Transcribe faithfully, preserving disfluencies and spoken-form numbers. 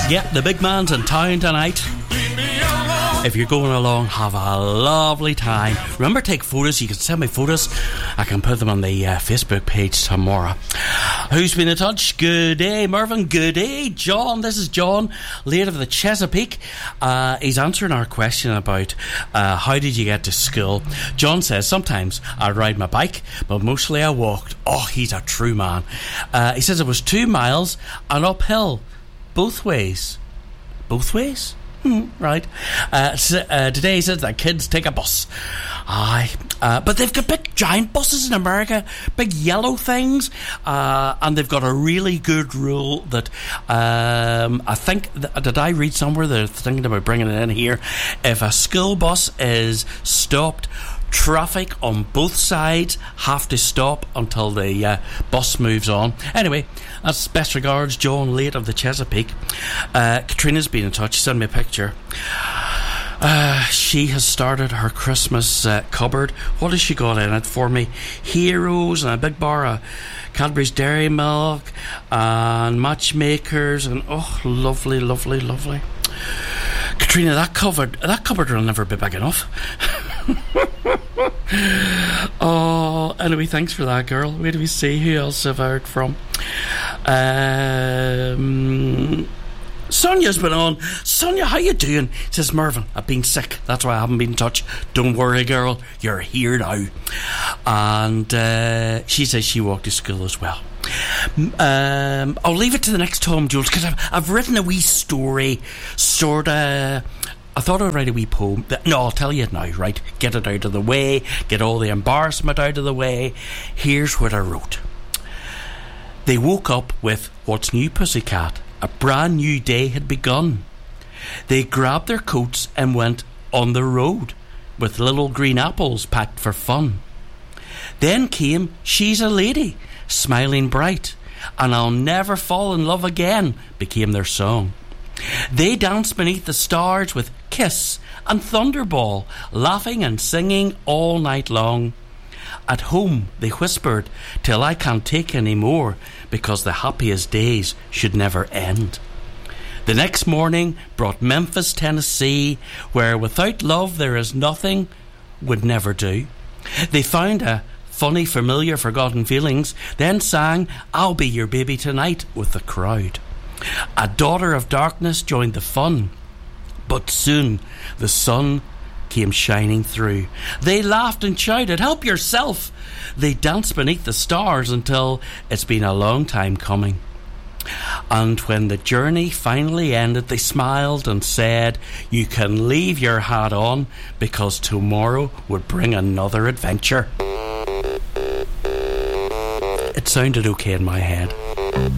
Yeah, the big man's in town tonight. If you're going along, have a lovely time. Remember, take photos. You can send me photos. I can put them on the uh, Facebook page tomorrow. Who's been in touch? Good day, Mervyn. Good day, John. This is John, late of the Chesapeake. Uh, he's answering our question about uh, how did you get to school. John says, sometimes I ride my bike, but mostly I walked. Oh, he's a true man. Uh, he says it was two miles and uphill. Both ways. Both ways? Hmm, right. Uh, so, uh, today he says that kids take a bus. Aye. Uh, but they've got big giant buses in America, big yellow things, uh, and they've got a really good rule that um, I think, th- did I read somewhere they're thinking about bringing it in here? If a school bus is stopped, traffic on both sides have to stop until the uh, bus moves on. Anyway, that's best regards, John, late of the Chesapeake. Uh, Katrina's been in touch. She sent me a picture. Uh, she has started her Christmas uh, cupboard. What has she got in it for me? Heroes and a big bar of Cadbury's Dairy Milk and matchmakers and oh, lovely, lovely, lovely. Katrina, that cupboard, that cupboard will never be big enough. Oh, anyway, thanks for that, girl. Wait till we see who else have I heard from. Um, Sonia's been on. Sonia, how you doing? Says Mervyn, I've been sick. That's why I haven't been in touch. Don't worry, girl. You're here now. And uh, she says she walked to school as well. Um, I'll leave it to the next Tom Jules because I've, I've written a wee story, sort of. I thought I'd write a wee poem. That, no, I'll tell you it now, right? Get it out of the way, get all the embarrassment out of the way. Here's what I wrote. They woke up with What's New, Pussycat? A brand new day had begun. They grabbed their coats and went on the road with little green apples packed for fun. Then came She's a Lady, smiling bright, and I'll Never Fall in Love Again became their song. They danced beneath the stars with Kiss and Thunderball, laughing and singing all night long. At home they whispered, till I can't take any more, because the happiest days should never end. The next morning brought Memphis, Tennessee, where without love there is nothing, would never do. They found a funny, familiar, forgotten feelings, then sang I'll Be Your Baby Tonight with the crowd. A daughter of darkness joined the fun, but soon the sun came shining through. They laughed and shouted, help yourself. They danced beneath the stars until it's been a long time coming. And when the journey finally ended, they smiled and said, you can leave your hat on, because tomorrow would bring another adventure. It sounded okay in my head.